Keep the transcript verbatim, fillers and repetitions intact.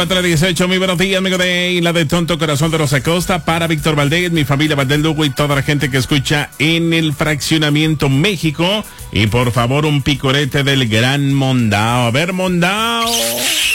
cuatro dieciocho, muy buenos días, amigo de Isla de Tonto, Corazón de Rosa Costa, para Víctor Valdés, mi familia Valdés Lugo y toda la gente que escucha en el Fraccionamiento México. Y por favor, un picorete del Gran Mondao. A ver, Mondao.